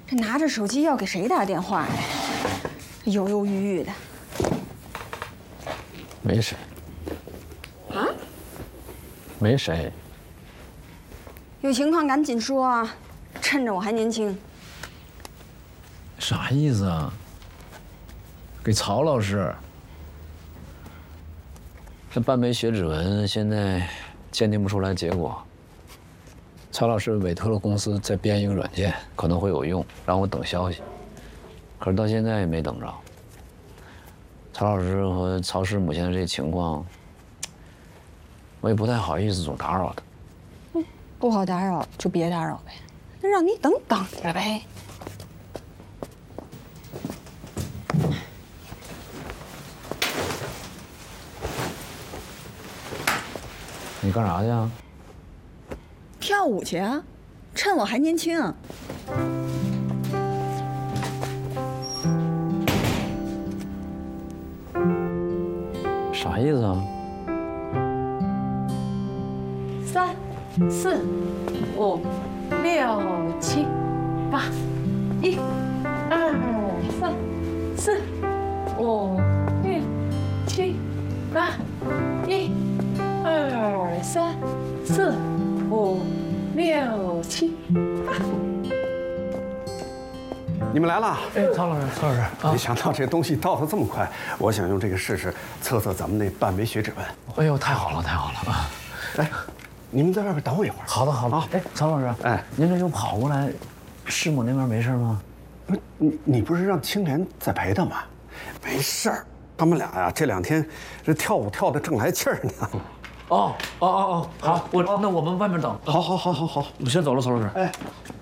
这拿着手机要给谁打电话呀？犹犹豫豫的。 没谁。 啊？ 没谁。 有情况赶紧说啊，趁着我还年轻。 啥意思啊？给曹老师。这半枚血指纹现在鉴定不出来结果。曹老师委托了公司再编一个软件，可能会有用，让我等消息。可是到现在也没等着。曹老师和曹师母现在这情况，我也不太好意思总打扰他。 不好打扰就别打扰呗，那让你等着呗。 你干啥去啊？ 跳舞去啊，趁我还年轻。 啥意思啊 ？3、4、5、6、7、8，1、2、3、4、5、6、7、8，1、2、3、4、5、6、7、8。 你们来了！ 哎，曹老师， 没想到这东西到得这么快，我想用这个试试，测测咱们那半枚血指纹。 哎呦，太好了啊！ 哎，你们在外边等我一会儿。 好的啊。哎，曹老师， 哎， 您这又跑过来，师母那边没事吗？ 不是你不是让青莲在陪他吗？没事儿，他们俩呀这2天这跳舞跳得正来气儿呢。 好，那我们外面等。 好， 我先走了，曹老师。 哎。